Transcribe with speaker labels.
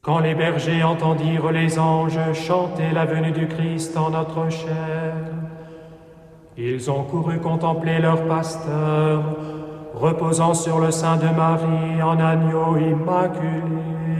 Speaker 1: Quand les bergers entendirent les anges chanter la venue du Christ en notre chair, ils ont couru contempler leur pasteur, reposant sur le sein de Marie en agneau immaculé.